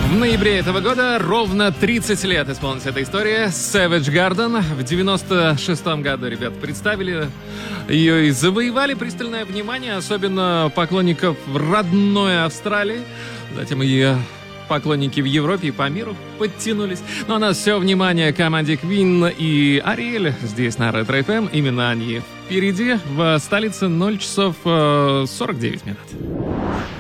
В ноябре этого года ровно 30 лет исполнилась эта история. Savage Garden. В 96-м году ребята представили ее и завоевали пристальное внимание, особенно поклонников родной Австралии. Затем ее поклонники в Европе и по миру подтянулись. Но у нас все внимание команде Queen и Ариэль здесь на Ретро FM. Именно они впереди. В столице 0 часов 49 минут.